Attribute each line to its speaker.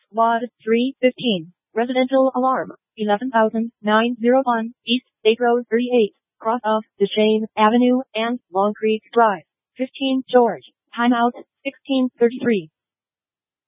Speaker 1: Quad 315. Residential alarm. 11,901 East State Road 38. Cross of Duchesne Avenue and Long Creek Drive. 15 George. Timeout 1633.